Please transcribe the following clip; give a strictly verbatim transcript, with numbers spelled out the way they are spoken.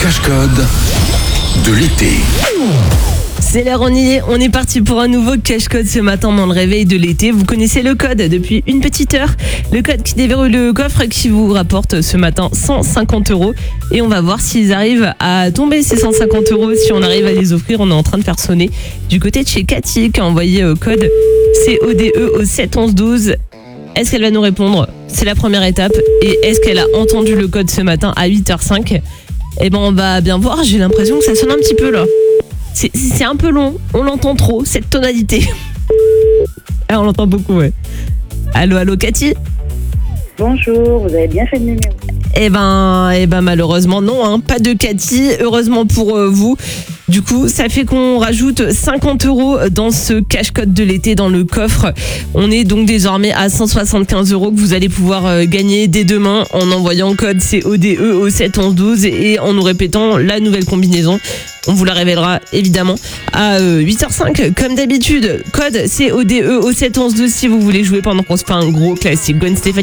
cache-code de l'été. C'est l'heure, on y est, on est parti pour un nouveau cache-code ce matin dans le réveil de l'été. Vous connaissez le code depuis une petite heure. Le code qui déverrouille le coffre et qui vous rapporte ce matin cent cinquante euros. Et on va voir s'ils arrivent à tomber ces cent cinquante euros, si on arrive à les offrir. On est en train de faire sonner du côté de chez Cathy qui a envoyé au code C O D E au sept onze douze. Est-ce qu'elle va nous répondre? C'est la première étape. Et est-ce qu'elle a entendu le code ce matin à huit heures cinq? Eh ben on va bien voir, j'ai l'impression que ça sonne un petit peu là. C'est, c'est un peu long, on l'entend trop, cette tonalité. Ah, on l'entend beaucoup, ouais. Allô, allô, Cathy? Bonjour, vous avez bien fait le numéro. Eh ben, eh ben malheureusement non, hein, pas de Cathy, heureusement pour euh, vous. Du coup, ça fait qu'on rajoute cinquante euros dans ce cache-code de l'été dans le coffre. On est donc désormais à cent soixante-quinze euros que vous allez pouvoir euh, gagner dès demain en envoyant code C O D E au sept onze douze et en nous répétant la nouvelle combinaison. On vous la révélera évidemment à euh, huit heures cinq comme d'habitude. Code C O D E au sept onze douze si vous voulez jouer pendant qu'on se fait un gros classique. Gwen Stefani.